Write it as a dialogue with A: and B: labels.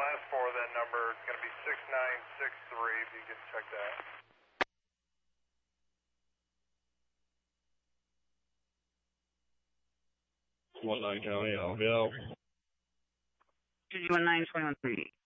A: Last four of that number is going to be 6963, if you can check that.
B: One nine County, I'll be out.
C: 1921 3.